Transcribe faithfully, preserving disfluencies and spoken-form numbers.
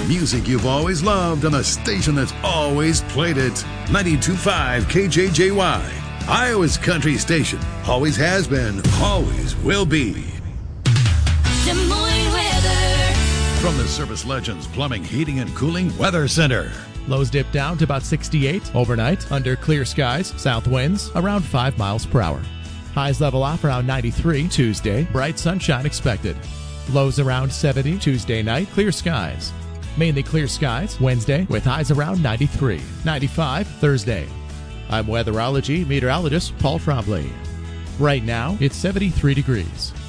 Music you've always loved on a station that's always played it. ninety-two point five K J J Y. Iowa's country station. Always has been, always will be. Des Moines weather. From the Service Legends Plumbing, Heating, and Cooling Weather Center. Lows dip down to about sixty-eight overnight under clear skies, south winds around five miles per hour. Highs level off around ninety-three Tuesday, bright sunshine expected. Lows around seventy Tuesday night, clear skies. Mainly clear skies Wednesday with highs around ninety-three, ninety-five Thursday. I'm weatherology meteorologist Paul Trombley. Right now, it's seventy-three degrees.